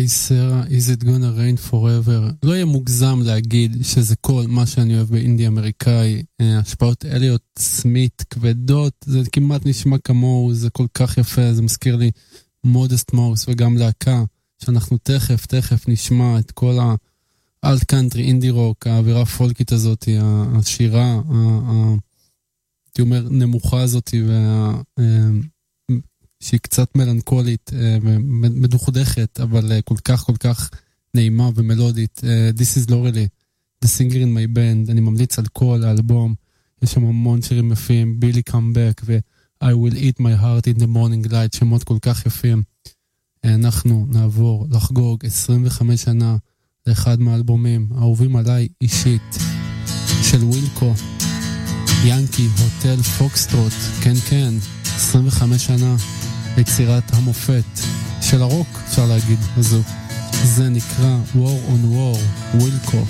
היי סרה, is it gonna rain forever? לא יהיה מוגזם להגיד שזה כל מה שאני אוהב באינדי אמריקאי. השפעות אליוט סמית כבדות, זה כמעט נשמע כמוהו, זה כל כך יפה, זה מזכיר לי מודסט מורס וגם להקה, שאנחנו תכף נשמע את כל האלט קאנטרי, אינדי רוק, האווירה הפולקית הזאת, השירה, הייתי אומר, נמוכה הזאת, שהיא קצת מלנכולית ומדוכדכת, אבל כל כך נעימה ומלודית. This is Lorelei, the singer in my band. אני ממליץ על כל האלבום, יש שם המון שירים יפים, Billy Come Back ו-I will eat my heart in the morning light, שמות כל כך יפים. אנחנו נעבור לחגוג 25 שנה לאחד מהאלבומים האהובים עליי אישית, של ווילקו, ינקי הוטל פוקסטרוט. כן, 25 שנה יצירת המופת של הרוק, אפשר להגיד, הזו. זה נקרא War on War, ווילקו.